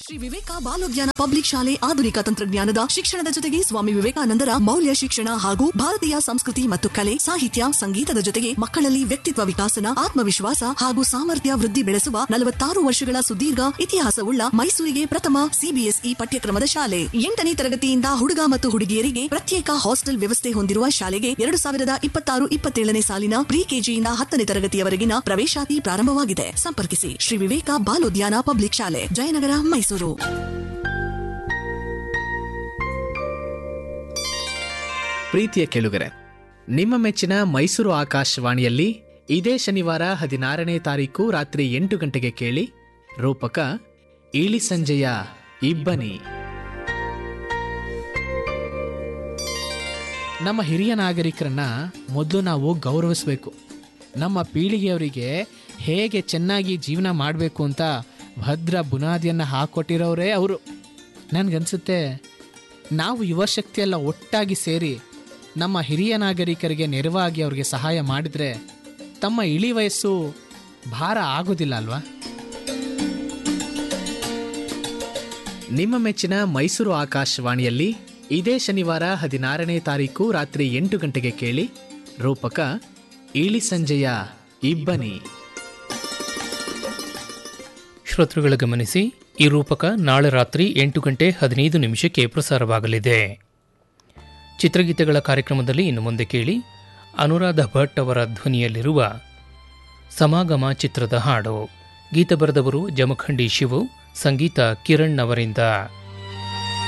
ಶ್ರೀ ವಿವೇಕ ಬಾಲೋದ್ಯಾನ public ಶಾಲೆ ಆಧುನಿಕ ತಂತ್ರಜ್ಞಾನದ ಶಿಕ್ಷಣದ ಜೊತೆಗೆ ಸ್ವಾಮಿ ವಿವೇಕಾನಂದರ ಮೌಲ್ಯ ಶಿಕ್ಷಣ ಹಾಗೂ ಭಾರತೀಯ ಸಂಸ್ಕೃತಿ ಮತ್ತು ಕಲೆ, ಸಾಹಿತ್ಯ, ಸಂಗೀತದ ಜೊತೆಗೆ ಮಕ್ಕಳಲ್ಲಿ ವ್ಯಕ್ತಿತ್ವ ವಿಕಾಸನ, ಆತ್ಮವಿಶ್ವಾಸ ಹಾಗೂ ಸಾಮರ್ಥ್ಯ ವೃದ್ಧಿ ಬೆಳೆಸುವ 46 ವರ್ಷಗಳ ಸುದೀರ್ಘ ಇತಿಹಾಸವುಳ್ಳ ಮೈಸೂರಿಗೆ ಪ್ರಥಮ ಸಿಬಿಎಸ್ಇ ಪಠ್ಯಕ್ರಮದ ಶಾಲೆ. 8ನೇ ತರಗತಿಯಿಂದ ಹುಡುಗ ಮತ್ತು ಹುಡುಗಿಯರಿಗೆ ಪ್ರತ್ಯೇಕ ಹಾಸ್ಟೆಲ್ ವ್ಯವಸ್ಥೆ ಹೊಂದಿರುವ ಶಾಲೆಗೆ 2026-27ನೇ ಸಾಲಿನ ಪ್ರಿ ಕೆಜಿಯಿಂದ 10ನೇ ತರಗತಿಯವರೆಗಿನ ಪ್ರವೇಶಾತಿ ಪ್ರಾರಂಭವಾಗಿದೆ. ಸಂಪರ್ಕಿಸಿ ಶ್ರೀ ವಿವೇಕ ಬಾಲೋದ್ಯಾನ ಪಬ್ಲಿಕ್ ಶಾಲೆ, ಜಯನಗರ, ಮೈಸೂರು. ಪ್ರೀತಿಯ ಕೇಳುಗರೆ, ನಿಮ್ಮ ಮೆಚ್ಚಿನ ಮೈಸೂರು ಆಕಾಶವಾಣಿಯಲ್ಲಿ ಇದೇ ಶನಿವಾರ 16ನೇ ತಾರೀಕು ರಾತ್ರಿ 8 ಗಂಟೆಗೆ ಕೇಳಿ ರೂಪಕ ಇಳಿ ಸಂಜೆಯ ಇಬ್ಬನಿ. ನಮ್ಮ ಹಿರಿಯ ನಾಗರಿಕರನ್ನ ಮೊದಲು ನಾವು ಗೌರವಿಸಬೇಕು. ನಮ್ಮ ಪೀಳಿಗೆಯವರಿಗೆ ಹೇಗೆ ಚೆನ್ನಾಗಿ ಜೀವನ ಮಾಡಬೇಕು ಅಂತ ಭದ್ರ ಬುನಾದಿಯನ್ನು ಹಾಕೊಟ್ಟಿರೋರೇ ಅವರು. ನನಗನ್ಸುತ್ತೆ ನಾವು ಯುವಶಕ್ತಿಯೆಲ್ಲ ಒಟ್ಟಾಗಿ ಸೇರಿ ನಮ್ಮ ಹಿರಿಯ ನಾಗರಿಕರಿಗೆ ನೆರವಾಗಿ ಅವ್ರಿಗೆ ಸಹಾಯ ಮಾಡಿದರೆ ತಮ್ಮ ಇಳಿ ವಯಸ್ಸು ಭಾರ ಆಗೋದಿಲ್ಲ ಅಲ್ವಾ? ನಿಮ್ಮ ಮೆಚ್ಚಿನ ಮೈಸೂರು ಆಕಾಶವಾಣಿಯಲ್ಲಿ ಇದೇ ಶನಿವಾರ 16ನೇ ತಾರೀಕು ರಾತ್ರಿ 8 ಗಂಟೆಗೆ ಕೇಳಿ ರೂಪಕ ಇಳಿ ಸಂಜೆಯ ಇಬ್ಬನಿ. ಶ್ರೋತೃಗಳ ಗಮನಿಸಿ, ಈ ರೂಪಕ ನಾಳೆ ರಾತ್ರಿ 8 ಗಂಟೆ 15 ನಿಮಿಷಕ್ಕೆ ಪ್ರಸಾರವಾಗಲಿದೆ. ಚಿತ್ರಗೀತೆಗಳ ಕಾರ್ಯಕ್ರಮದಲ್ಲಿ ಇನ್ನು ಮುಂದೆ ಕೇಳಿ ಅನುರಾಧ ಭಟ್ ಅವರ ಧ್ವನಿಯಲ್ಲಿರುವ ಸಮಾಗಮ ಚಿತ್ರದ ಹಾಡು. ಗೀತ ಬರೆದವರು ಜಮಖಂಡಿ ಶಿವು, ಸಂಗೀತ ಕಿರಣ್ ಅವರಿಂದ.